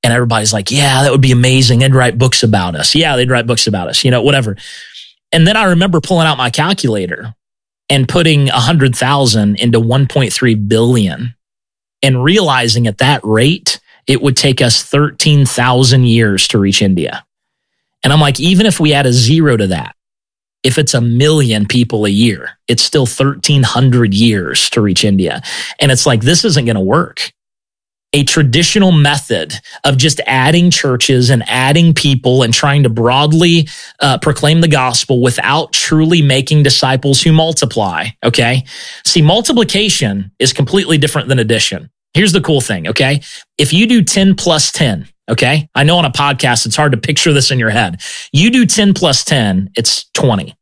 And everybody's like, yeah, that would be amazing. They'd write books about us. Yeah, they'd write books about us, whatever. And then I remember pulling out my calculator and putting 100,000 into 1.3 billion and realizing at that rate, it would take us 13,000 years to reach India. And I'm like, even if we add a zero to that, if it's 1 million people a year, it's still 1,300 years to reach India. And it's like, this isn't going to work. A traditional method of just adding churches and adding people and trying to broadly proclaim the gospel without truly making disciples who multiply, okay? See, multiplication is completely different than addition. Here's the cool thing, okay? If you do 10 plus 10, okay? I know on a podcast, it's hard to picture this in your head. You do 10 plus 10, it's 20.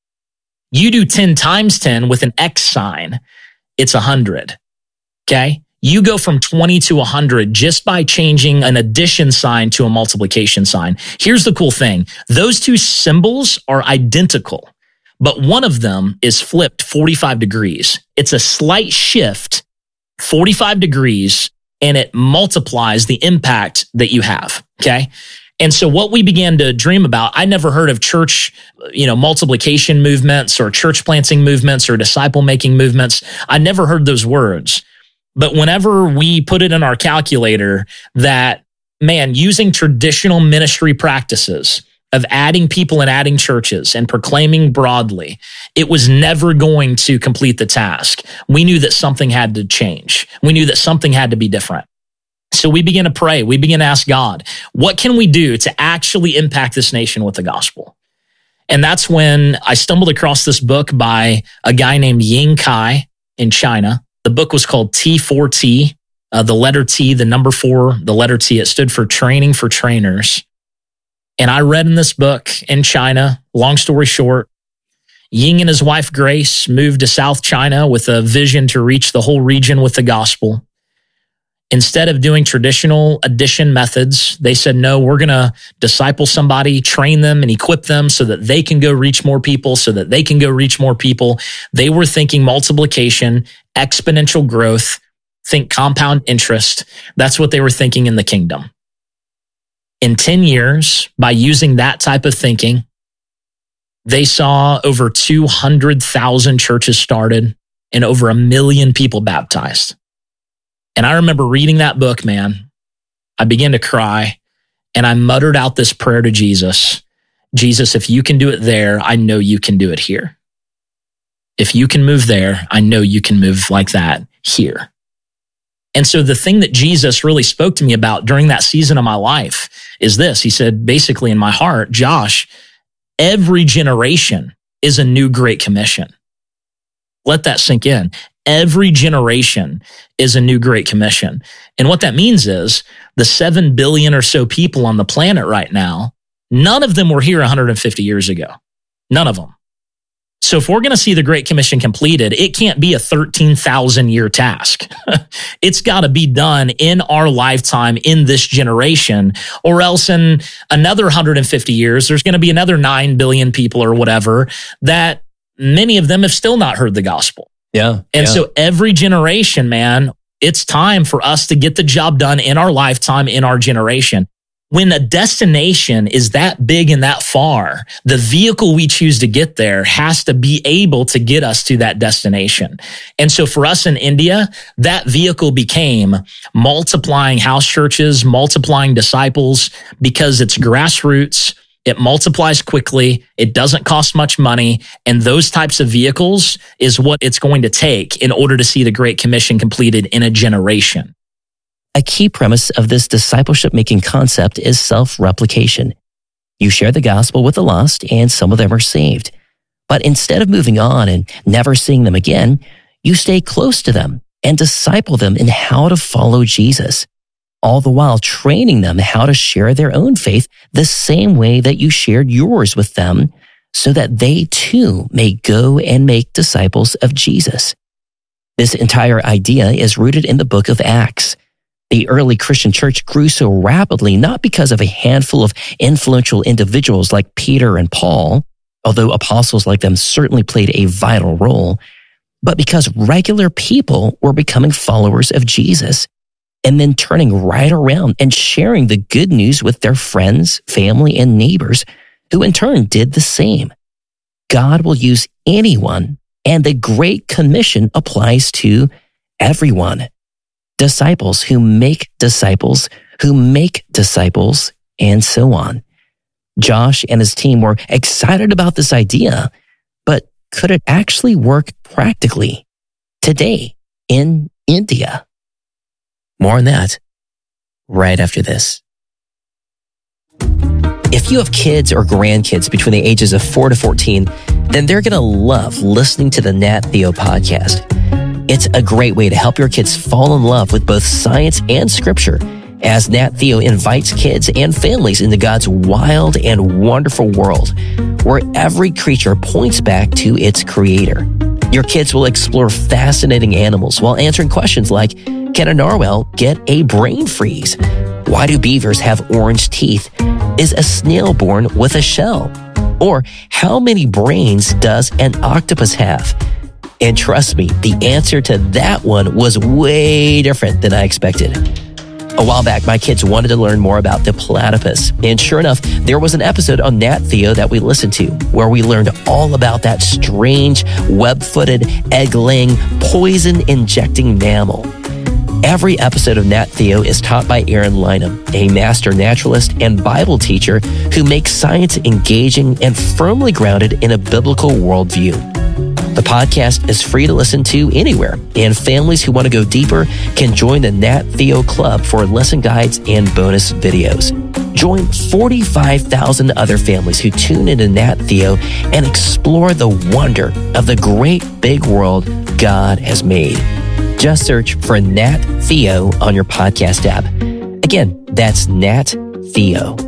You do 10 times 10 with an X sign, it's 100, okay? You go from 20 to 100 just by changing an addition sign to a multiplication sign. Here's the cool thing. Those two symbols are identical, but one of them is flipped 45 degrees. It's a slight shift, 45 degrees, and it multiplies the impact that you have, okay? And so what we began to dream about, I never heard of church, multiplication movements or church planting movements or disciple making movements. I never heard those words. But whenever we put it in our calculator that, man, using traditional ministry practices of adding people and adding churches and proclaiming broadly, it was never going to complete the task. We knew that something had to change. We knew that something had to be different. So we began to pray. We began to ask God, what can we do to actually impact this nation with the gospel? And that's when I stumbled across this book by a guy named Ying Kai in China. The book was called T4T, the letter T, the number 4, the letter T. It stood for Training for Trainers. And I read in this book in China, long story short, Ying and his wife Grace moved to South China with a vision to reach the whole region with the gospel. Instead of doing traditional addition methods, they said, no, we're going to disciple somebody, train them and equip them so that they can go reach more people, so that they can go reach more people. They were thinking multiplication, exponential growth, think compound interest. That's what they were thinking in the kingdom. In 10 years, by using that type of thinking, they saw over 200,000 churches started and over 1 million people baptized. And I remember reading that book, man. I began to cry and I muttered out this prayer to Jesus. Jesus, if you can do it there, I know you can do it here. If you can move there, I know you can move like that here. And so the thing that Jesus really spoke to me about during that season of my life is this. He said, basically in my heart, Josh, every generation is a new Great Commission. Let that sink in. Every generation is a new Great Commission. And what that means is the 7 billion or so people on the planet right now, none of them were here 150 years ago. None of them. So if we're going to see the Great Commission completed, it can't be a 13,000 year task. It's got to be done in our lifetime in this generation, or else in another 150 years, there's going to be another 9 billion people or whatever that many of them have still not heard the gospel. Yeah. And so every generation, man, it's time for us to get the job done in our lifetime, in our generation. When a destination is that big and that far, the vehicle we choose to get there has to be able to get us to that destination. And so for us in India, that vehicle became multiplying house churches, multiplying disciples, because it's grassroots. It multiplies quickly. It doesn't cost much money. And those types of vehicles is what it's going to take in order to see the Great Commission completed in a generation. A key premise of this discipleship-making concept is self-replication. You share the gospel with the lost, and some of them are saved. But instead of moving on and never seeing them again, you stay close to them and disciple them in how to follow Jesus, all the while training them how to share their own faith the same way that you shared yours with them, so that they too may go and make disciples of Jesus. This entire idea is rooted in the book of Acts. The early Christian church grew so rapidly not because of a handful of influential individuals like Peter and Paul, although apostles like them certainly played a vital role, but because regular people were becoming followers of Jesus. and then turning right around and sharing the good news with their friends, family, and neighbors, who in turn did the same. God will use anyone, and the Great Commission applies to everyone. Disciples who make disciples, and so on. Josh and his team were excited about this idea, but could it actually work practically today in India? More on that right after this. If you have kids or grandkids between the ages of 4 to 14, then they're going to love listening to the Nat Theo podcast. It's a great way to help your kids fall in love with both science and scripture, as Nat Theo invites kids and families into God's wild and wonderful world, where every creature points back to its creator. Your kids will explore fascinating animals while answering questions like, can a narwhal get a brain freeze? Why do beavers have orange teeth? Is a snail born with a shell? Or how many brains does an octopus have? And trust me, the answer to that one was way different than I expected. A while back, my kids wanted to learn more about the platypus. And sure enough, there was an episode on Nat Theo that we listened to where we learned all about that strange, web-footed, egg-laying, poison-injecting mammal. Every episode of Nat Theo is taught by Aaron Lynham, a master naturalist and Bible teacher who makes science engaging and firmly grounded in a biblical worldview. The podcast is free to listen to anywhere, and families who want to go deeper can join the Nat Theo Club for lesson guides and bonus videos. Join 45,000 other families who tune into Nat Theo and explore the wonder of the great big world God has made. Just search for Nat Theo on your podcast app. Again, that's Nat Theo.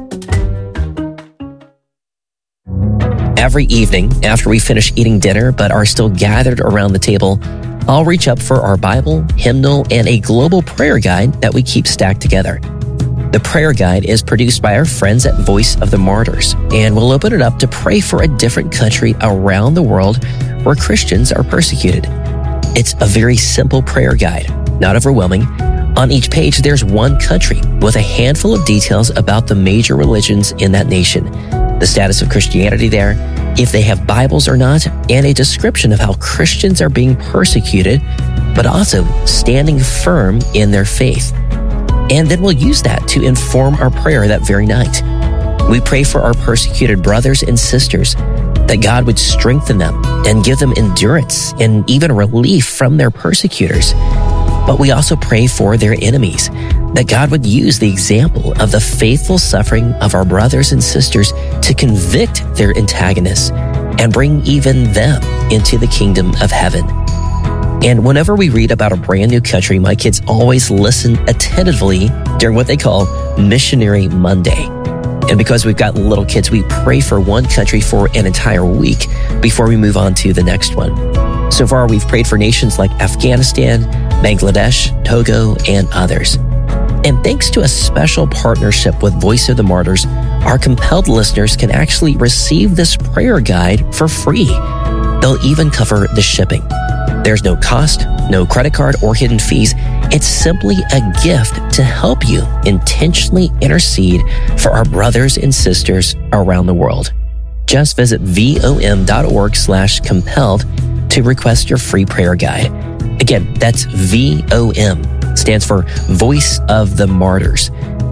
Every evening, after we finish eating dinner but are still gathered around the table, I'll reach up for our Bible, hymnal, and a global prayer guide that we keep stacked together. The prayer guide is produced by our friends at Voice of the Martyrs, and we'll open it up to pray for a different country around the world where Christians are persecuted. It's a very simple prayer guide, not overwhelming. On each page, there's one country with a handful of details about the major religions in that nation, the status of Christianity there, if they have Bibles or not, and a description of how Christians are being persecuted, but also standing firm in their faith. And then we'll use that to inform our prayer that very night. We pray for our persecuted brothers and sisters, that God would strengthen them and give them endurance and even relief from their persecutors. But we also pray for their enemies, that God would use the example of the faithful suffering of our brothers and sisters to convict their antagonists and bring even them into the kingdom of heaven. And whenever we read about a brand new country, my kids always listen attentively during what they call Missionary Monday. And because we've got little kids, we pray for one country for an entire week before we move on to the next one. So far, we've prayed for nations like Afghanistan, Bangladesh, Togo, and others. And thanks to a special partnership with Voice of the Martyrs, our compelled listeners can actually receive this prayer guide for free. They'll even cover the shipping. There's no cost, no credit card or hidden fees. It's simply a gift to help you intentionally intercede for our brothers and sisters around the world. Just visit vom.org/compelled to request your free prayer guide. Again, that's VOM, stands for Voice of the Martyrs.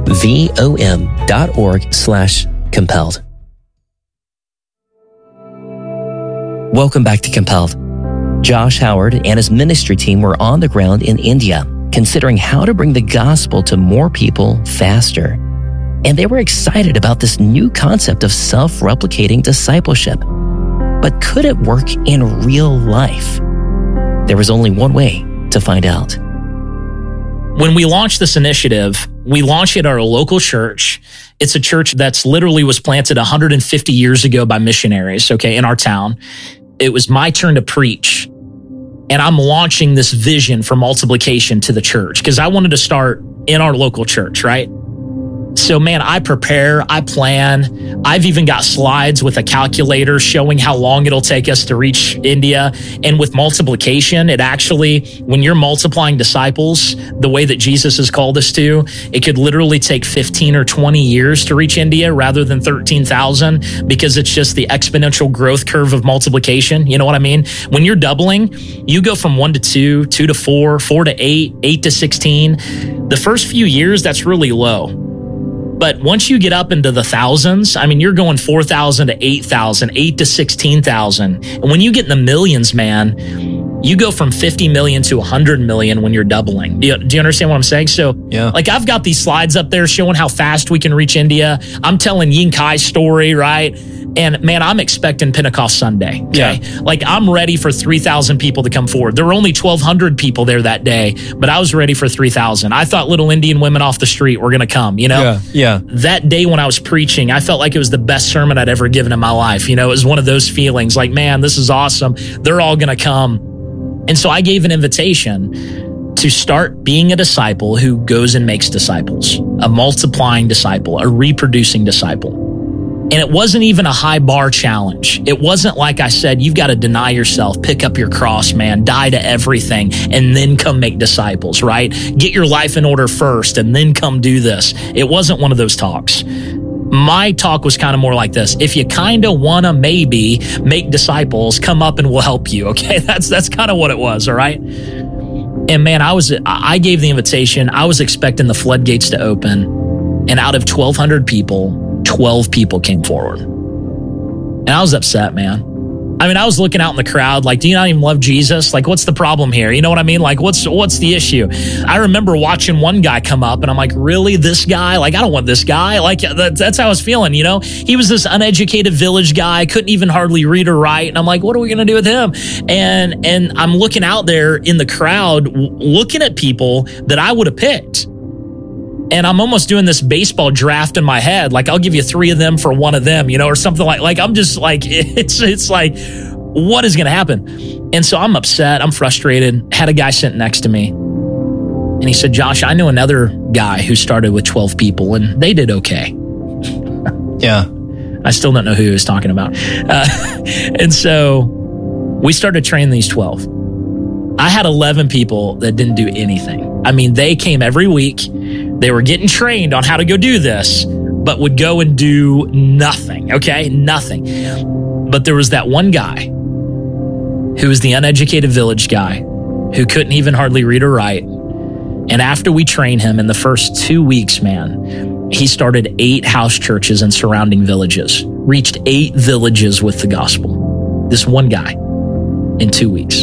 vom.org/compelled. Welcome back to Compelled. Josh Howard and his ministry team were on the ground in India, considering how to bring the gospel to more people faster. And they were excited about this new concept of self-replicating discipleship. But could it work in real life? There was only one way to find out. When we launched this initiative, we launched it at our local church. It's a church that's literally was planted 150 years ago by missionaries, in our town. It was my turn to preach. And I'm launching this vision for multiplication to the church because I wanted to start in our local church, right? So, man, I prepare, I plan. I've even got slides with a calculator showing how long it'll take us to reach India. And with multiplication, it actually, when you're multiplying disciples, the way that Jesus has called us to, it could literally take 15 or 20 years to reach India rather than 13,000, because it's just the exponential growth curve of multiplication. You know what I mean? When you're doubling, you go from 1 to 2, 2 to 4, 4 to 8, 8 to 16. The first few years, that's really low. But once you get up into the thousands, I mean, you're going 4,000 to 8,000, 8 to 16,000. And when you get in the millions, man, you go from 50 million to 100 million when you're doubling. Do you understand what I'm saying? So, like, I've got these slides up there showing how fast we can reach India. I'm telling Ying Kai's story, right? And man, I'm expecting Pentecost Sunday. Okay. Yeah. Like, I'm ready for 3,000 people to come forward. There were only 1,200 people there that day, but I was ready for 3,000. I thought little Indian women off the street were going to come, you know? Yeah. That day when I was preaching, I felt like it was the best sermon I'd ever given in my life. You know, it was one of those feelings like, man, this is awesome. They're all going to come. And so I gave an invitation to start being a disciple who goes and makes disciples, a multiplying disciple, a reproducing disciple. And it wasn't even a high bar challenge. It wasn't like I said, you've got to deny yourself, pick up your cross, man, die to everything, and then come make disciples, right? Get your life in order first, and then come do this. It wasn't one of those talks. My talk was kind of more like this. If you kind of want to maybe make disciples, come up and we'll help you, okay? That's kind of what it was, all right? And man, I gave the invitation. I was expecting the floodgates to open. And out of 1,200 people, 12 people came forward. And I was upset, man. I mean, I was looking out in the crowd like, do you not even love Jesus? Like, what's the problem here? You know what I mean? Like, what's the issue? I remember watching one guy come up and I'm like, really, this guy? Like, I don't want this guy. Like, that's how I was feeling, you know? He was this uneducated village guy, couldn't even hardly read or write. And I'm like, what are we going to do with him? And I'm looking out there in the crowd, looking at people that I would have picked. And I'm almost doing this baseball draft in my head. Like, I'll give you 3 of them for 1 of them, you know, or something like I'm just like, it's like, what is going to happen? And so I'm upset. I'm frustrated. Had a guy sitting next to me. And he said, Josh, I know another guy who started with 12 people and they did okay. Yeah. I still don't know who he was talking about. And so we started training these 12. I had 11 people that didn't do anything. I mean, they came every week. They were getting trained on how to go do this, but would go and do nothing, okay? Nothing. But there was that one guy who was the uneducated village guy who couldn't even hardly read or write. And after we trained him in the first 2 weeks, man, he started 8 house churches in surrounding villages, reached 8 villages with the gospel. This one guy in 2 weeks.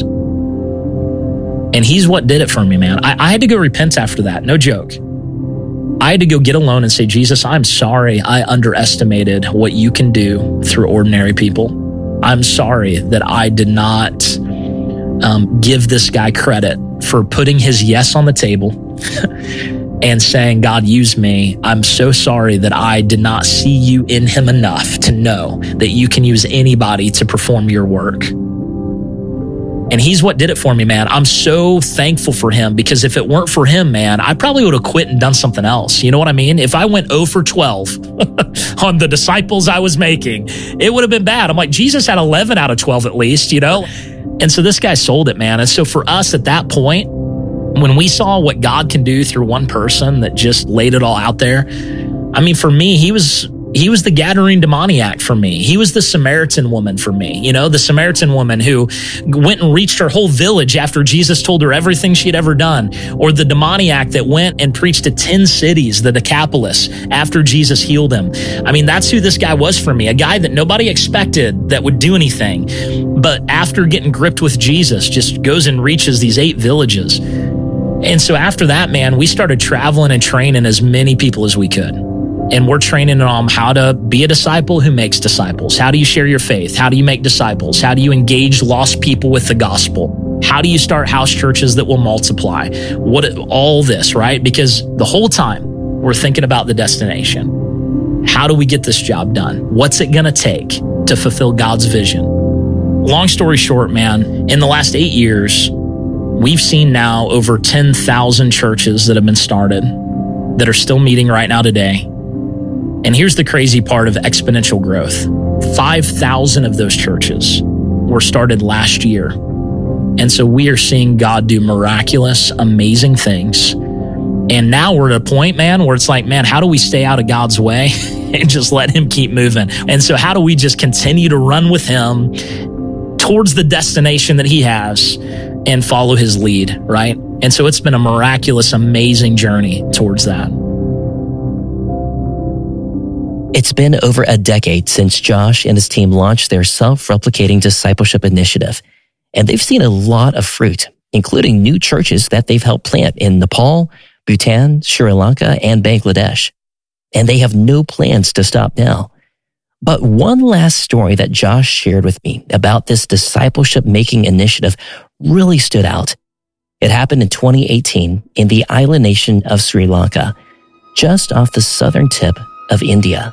And he's what did it for me, man. I had to go repent after that. No joke. I had to go get alone and say, Jesus, I'm sorry I underestimated what you can do through ordinary people. I'm sorry that I did not give this guy credit for putting his yes on the table and saying, God, use me. I'm so sorry that I did not see you in him enough to know that you can use anybody to perform your work. And he's what did it for me, man. I'm so thankful for him, because if it weren't for him, man, I probably would have quit and done something else. You know what I mean? If I went 0 for 12 on the disciples I was making, it would have been bad. I'm like, Jesus had 11 out of 12 at least, you know? And so this guy sold it, man. And so for us at that point, when we saw what God can do through one person that just laid it all out there, I mean, for me, he was the Gadarene demoniac for me. He was the Samaritan woman for me. You know, the Samaritan woman who went and reached her whole village after Jesus told her everything she'd ever done. Or the demoniac that went and preached to 10 cities, the Decapolis, after Jesus healed him. I mean, that's who this guy was for me. A guy that nobody expected that would do anything. But after getting gripped with Jesus, just goes and reaches these 8 villages. And so after that, man, we started traveling and training as many people as we could. And we're training them how to be a disciple who makes disciples. How do you share your faith? How do you make disciples? How do you engage lost people with the gospel? How do you start house churches that will multiply? All this, right? Because the whole time we're thinking about the destination. How do we get this job done? What's it going to take to fulfill God's vision? Long story short, man, in the last 8 years, we've seen now over 10,000 churches that have been started that are still meeting right now today. And here's the crazy part of exponential growth. 5,000 of those churches were started last year. And so we are seeing God do miraculous, amazing things. And now we're at a point, man, where it's like, man, how do we stay out of God's way and just let him keep moving? And so how do we just continue to run with him towards the destination that he has and follow his lead, right? And so it's been a miraculous, amazing journey towards that. It's been over a decade since Josh and his team launched their self-replicating discipleship initiative, and they've seen a lot of fruit, including new churches that they've helped plant in Nepal, Bhutan, Sri Lanka, and Bangladesh. And they have no plans to stop now. But one last story that Josh shared with me about this discipleship-making initiative really stood out. It happened in 2018 in the island nation of Sri Lanka, just off the southern tip of India.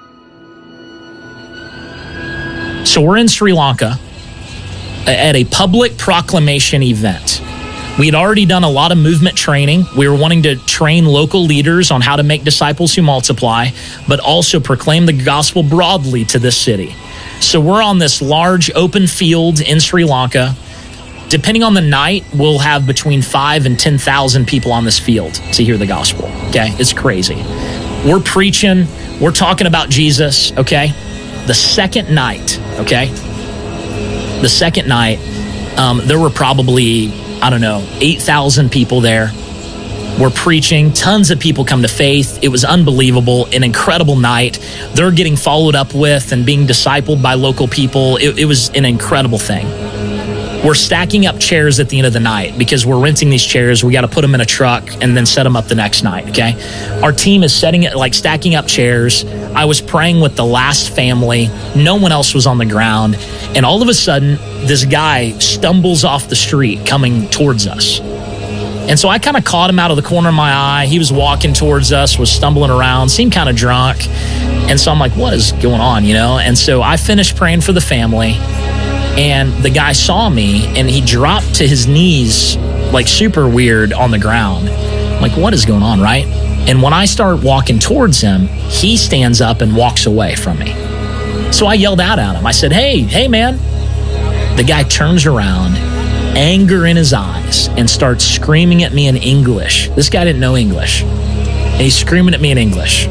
So we're in Sri Lanka at a public proclamation event. We had already done a lot of movement training. We were wanting to train local leaders on how to make disciples who multiply, but also proclaim the gospel broadly to this city. So we're on this large open field in Sri Lanka. Depending on the night, we'll have between 5,000 and 10,000 people on this field to hear the gospel. Okay, it's crazy. We're preaching. We're talking about Jesus. Okay, the second night. Okay, the second night, there were probably 8,000 people there. We're preaching. Tons of people come to faith. It was unbelievable, an incredible night. They're getting followed up with and being discipled by local people. It was an incredible thing. We're stacking up chairs at the end of the night because we're renting these chairs. We got to put them in a truck and then set them up the next night, okay? Our team is stacking up chairs. I was praying with the last family. No one else was on the ground. And all of a sudden, this guy stumbles off the street coming towards us. And so I kind of caught him out of the corner of my eye. He was walking towards us, was stumbling around, seemed kind of drunk. And so I'm like, what is going on, And so I finished praying for the family. And the guy saw me and he dropped to his knees, like super weird on the ground. I'm like, what is going on, right? And when I start walking towards him, he stands up and walks away from me. So I yelled out at him. I said, hey, man. The guy turns around, anger in his eyes, and starts screaming at me in English. This guy didn't know English. And he's screaming at me in English.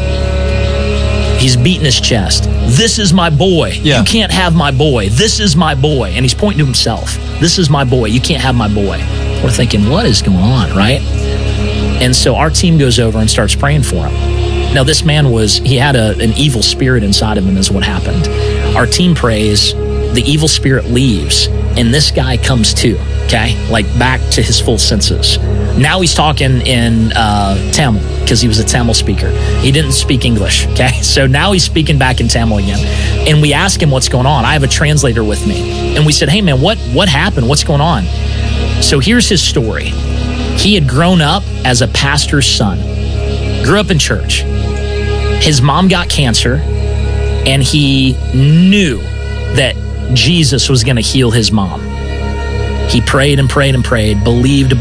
He's beating his chest. This is my boy. Yeah. You can't have my boy. This is my boy. And he's pointing to himself. This is my boy. You can't have my boy. We're thinking, what is going on, right? And so our team goes over and starts praying for him. Now, this man he had an evil spirit inside of him is what happened. Our team prays, the evil spirit leaves, and this guy comes to, okay? Like back to his full senses. Now he's talking in Tamil because he was a Tamil speaker. He didn't speak English, okay? So now he's speaking back in Tamil again. And we ask him what's going on. I have a translator with me. And we said, hey, man, what happened? What's going on? So here's his story. He had grown up as a pastor's son, grew up in church. His mom got cancer, and he knew that Jesus was going to heal his mom. He prayed and prayed and prayed, believed,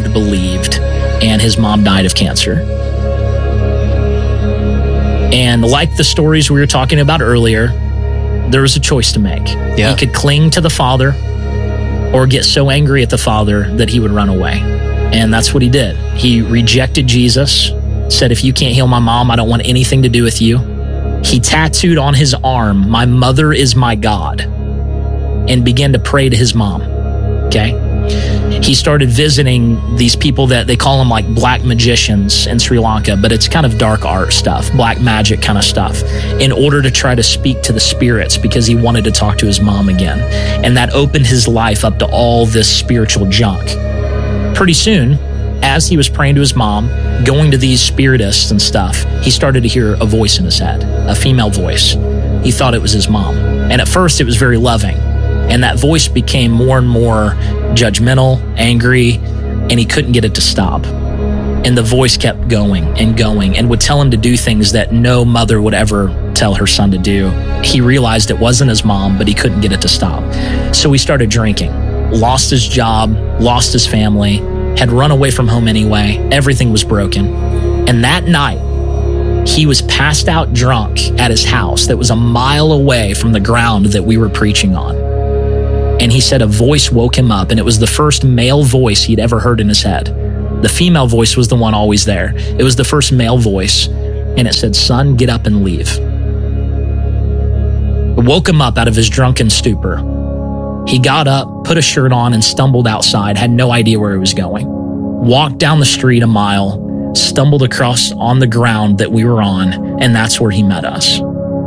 and his mom died of cancer. And like the stories we were talking about earlier, there was a choice to make. Yeah. He could cling to the Father or get so angry at the Father that he would run away. And that's what he did. He rejected Jesus, said, if you can't heal my mom, I don't want anything to do with you. He tattooed on his arm, my mother is my God, and began to pray to his mom. Okay. He started visiting these people that they call them like black magicians in Sri Lanka, but it's kind of dark art stuff, black magic kind of stuff, in order to try to speak to the spirits because he wanted to talk to his mom again. And that opened his life up to all this spiritual junk. Pretty soon, as he was praying to his mom, going to these spiritists and stuff, he started to hear a voice in his head, a female voice. He thought it was his mom. And at first it was very loving. And that voice became more and more judgmental, angry, and he couldn't get it to stop. And the voice kept going and would tell him to do things that no mother would ever tell her son to do. He realized it wasn't his mom, but he couldn't get it to stop. So he started drinking, lost his job, lost his family, had run away from home anyway. Everything was broken. And that night, He was passed out drunk at his house that was a mile away from the ground that we were preaching on. And he said a voice woke him up, and it was the first male voice he'd ever heard in his head. The female voice was the one always there. It was the first male voice, and it said, "Son, get up and leave." It woke him up out of his drunken stupor. He got up, put a shirt on, and stumbled outside, had no idea where he was going. Walked down the street a mile, stumbled across on the ground that we were on, and that's where he met us.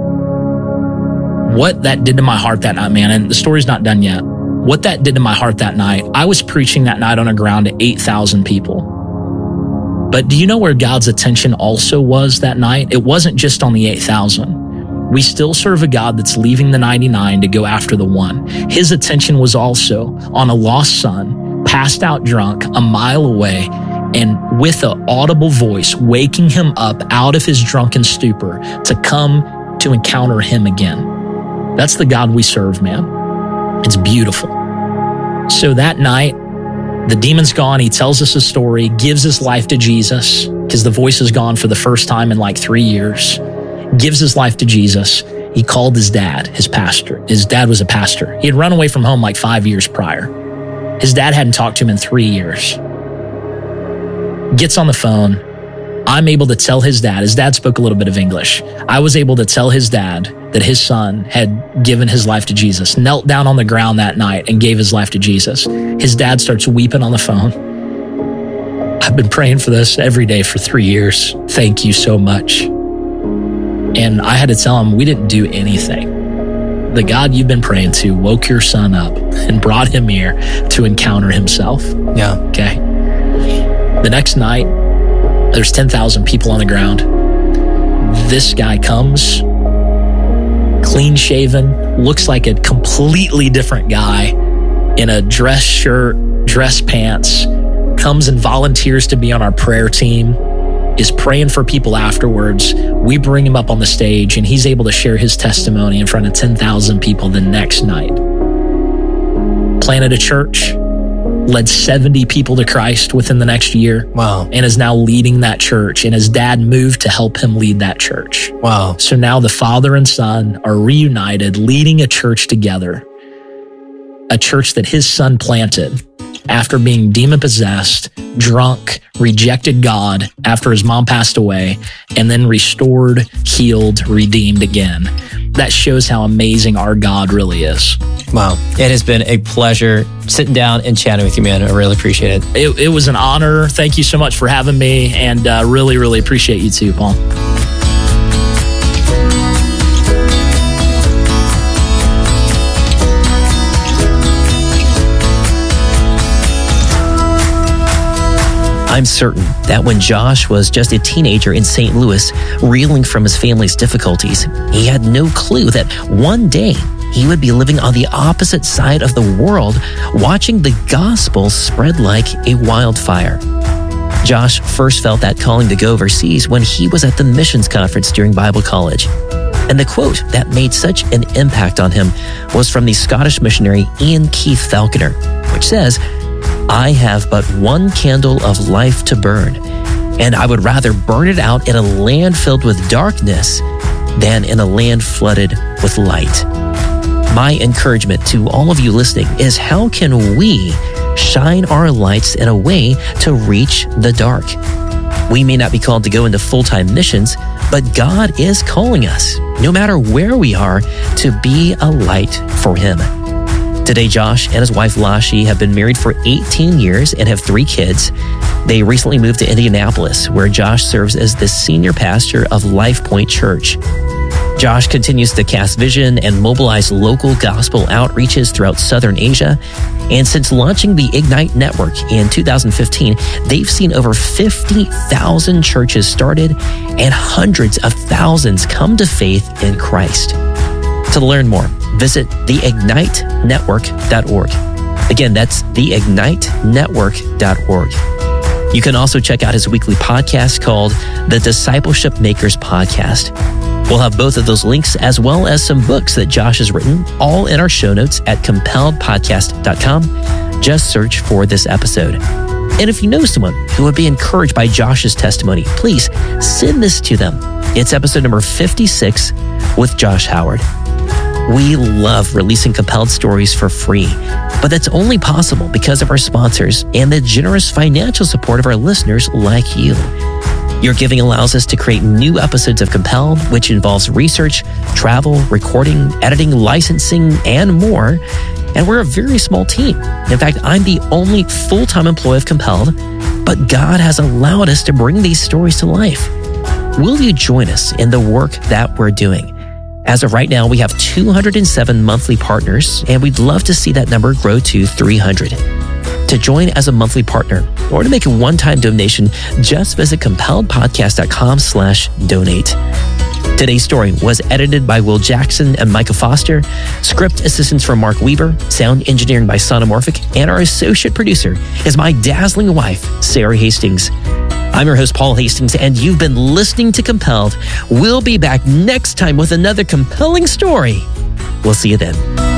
What that did to my heart that night, man, and the story's not done yet. What that did to my heart that night, I was preaching that night on a ground to 8,000 people. But do you know where God's attention also was that night? It wasn't just on the 8,000. We still serve a God that's leaving the 99 to go after the one. His attention was also on a lost son, passed out drunk, a mile away, and with an audible voice, waking him up out of his drunken stupor to come to encounter him again. That's the God we serve, man. It's beautiful. So that night, the demon's gone. He tells us a story, gives his life to Jesus, because the voice is gone for the first time in like 3 years. Gives his life to Jesus. He called his dad, his pastor. His dad was a pastor. He had run away from home like 5 years prior. His dad hadn't talked to him in 3 years. Gets on the phone. I'm able to tell his dad spoke a little bit of English. I was able to tell his dad that his son had given his life to Jesus, knelt down on the ground that night and gave his life to Jesus. His dad starts weeping on the phone. "I've been praying for this every day for 3 years. Thank you so much." And I had to tell him, we didn't do anything. The God you've been praying to woke your son up and brought him here to encounter himself. Yeah. Okay. The next night, there's 10,000 people on the ground. This guy comes, clean shaven, looks like a completely different guy in a dress shirt, dress pants, comes and volunteers to be on our prayer team, is praying for people afterwards. We bring him up on the stage and he's able to share his testimony in front of 10,000 people the next night. Planted a church, led 70 people to Christ within the next year. Wow. And is now leading that church. And his dad moved to help him lead that church. Wow. So now the father and son are reunited, leading a church together. A church that his son planted after being demon-possessed, drunk, rejected God after his mom passed away, and then restored, healed, redeemed again. That shows how amazing our God really is. Wow. It has been a pleasure sitting down and chatting with you, man. I really appreciate it. It was an honor. Thank you so much for having me, and really, really appreciate you too, Paul. I'm certain that when Josh was just a teenager in St. Louis, reeling from his family's difficulties, he had no clue that one day he would be living on the opposite side of the world, watching the gospel spread like a wildfire. Josh first felt that calling to go overseas when he was at the missions conference during Bible college. And the quote that made such an impact on him was from the Scottish missionary Ian Keith Falconer, which says, "I have but one candle of life to burn, and I would rather burn it out in a land filled with darkness than in a land flooded with light." My encouragement to all of you listening is, how can we shine our lights in a way to reach the dark? We may not be called to go into full-time missions, but God is calling us, no matter where we are, to be a light for Him. Today, Josh and his wife Lashi have been married for 18 years and have 3 kids. They recently moved to Indianapolis, where Josh serves as the senior pastor of Life Point Church. Josh continues to cast vision and mobilize local gospel outreaches throughout Southern Asia. And since launching the Ignite Network in 2015, they've seen over 50,000 churches started and hundreds of thousands come to faith in Christ. To learn more, visit theignitenetwork.org. Again, that's theignitenetwork.org. You can also check out his weekly podcast called The Discipleship Makers Podcast. We'll have both of those links, as well as some books that Josh has written, all in our show notes at compelledpodcast.com. Just search for this episode. And if you know someone who would be encouraged by Josh's testimony, please send this to them. It's episode number 56 with Josh Howard. We love releasing compelled stories for free, but that's only possible because of our sponsors and the generous financial support of our listeners like you. Your giving allows us to create new episodes of Compelled, which involves research, travel, recording, editing, licensing, and more. And we're a very small team. In fact, I'm the only full-time employee of Compelled, but God has allowed us to bring these stories to life. Will you join us in the work that we're doing? As of right now, we have 207 monthly partners, and we'd love to see that number grow to 300. To join as a monthly partner or to make a one-time donation, just visit compelledpodcast.com/donate. Today's story was edited by Will Jackson and Micah Foster, script assistance from Mark Weber, sound engineering by Sonomorphic, and our associate producer is my dazzling wife, Sarah Hastings. I'm your host, Paul Hastings, and you've been listening to Compelled. We'll be back next time with another compelling story. We'll see you then.